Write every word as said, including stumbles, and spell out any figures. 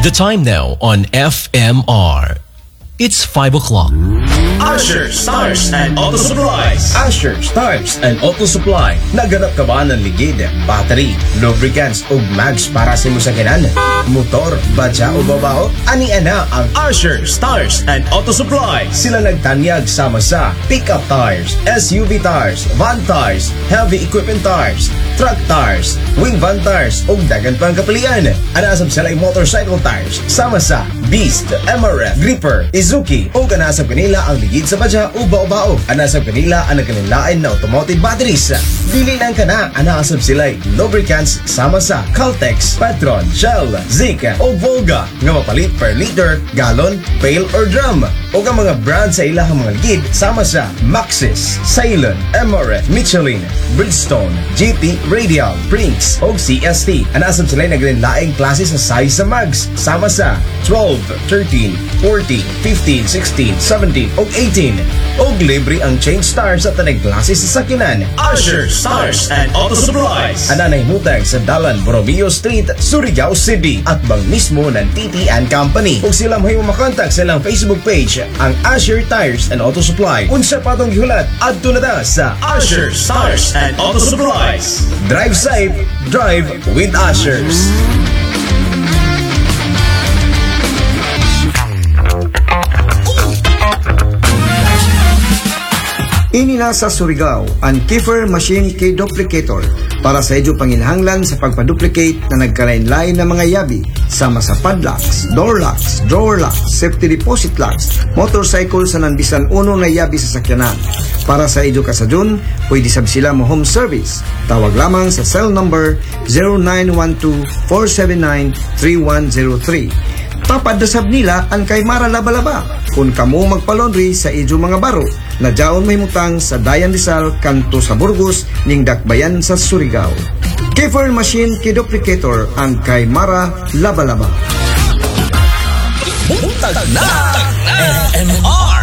The time now on F M R. It's five o'clock. Asher Stars and Auto Supplies. Asher Stars and Auto Supply. Naganap ka ba ng ligid, battery, lubricants o mags para sa musakanan? Motor, badya o babao? Ani-ana ang Asher Stars and Auto Supply. Sila nagtanyag sama sa pickup tires, S U V tires, van tires, heavy equipment tires, truck tires, wing van tires o dagan pang kapalian. Anasab sila ay motorcycle tires sama sa Beast, M R F, Gripper, Izuki o kanasab kanila ang ligid sa badya o bao-bao. Anasab kanila ang nagkanilain na automotive batteries. Dili lang ka na, anasab sila ay lubricants sama sa Caltex, Petron, Shell, Zika o Volga nga mapalit per liter, gallon, pail or drum. O ang mga brand sa ilahang mga ligid sama sa Maxxis, Ceylon, M R F, Michelin, Bridgestone, G P, Radial, Brinks o C S T. Anasab sila ay nagkanilaing klase sa size sa mags sama sa twelve, thirteen, fourteen, fifteen, sixteen, seventeen o eighteen. O libre ang change stars at tanay klase sa sakinan. Asher Stars and Auto Supplies. Ananay mutag sa Dalan Borromeo Street, Surigao City at bang mismo ng T T and Company. Kung sila may makakontak sa ilang Facebook page, ang Asher Tires and Auto Supply. Unsa patong gihulat at tunada sa Asher Stars and Auto Supplies. Drive safe, drive with Ashers. Inila sa Surigao ang Kiefer Machine Key Duplicator para sa edyo panginhanglan sa pagpaduplicate na nagkalain-lain na mga yabi sama sa padlocks, door locks, drawer locks, safety deposit locks, motorcycle sa nanbisan uno na yabi sa sakyanan. Para sa edyo kasadyon, pwede sab sila mo home service. Tawag lamang sa cell number zero nine one two, four seven nine, three one zero three. Papadasab nila ang kay Mara Labalaba kung kamo magpalondry sa idyo mga baro na jaon may mutang sa Dayan Rizal kanto sa Burgos ning Dakbayan sa Surigao. Kiefer Machine Key Duplicator ang kay Mara Labalaba. Buntag na F M R